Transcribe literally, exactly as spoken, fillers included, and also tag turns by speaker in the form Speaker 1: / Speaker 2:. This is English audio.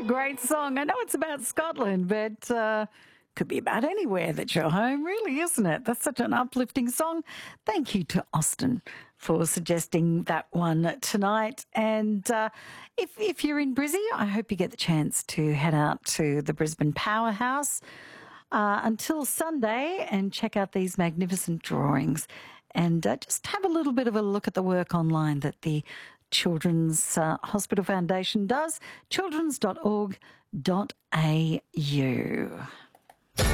Speaker 1: a great song. I know it's about Scotland, but uh, could be about anywhere that you're home, really, isn't it? That's such an uplifting song. Thank you to Austin for suggesting that one tonight. And uh, if, if you're in Brizzy, I hope you get the chance to head out to the Brisbane Powerhouse uh, until Sunday and check out these magnificent drawings and uh, just have a little bit of a look at the work online that the Children's uh, Hospital Foundation does, children's dot org dot a u.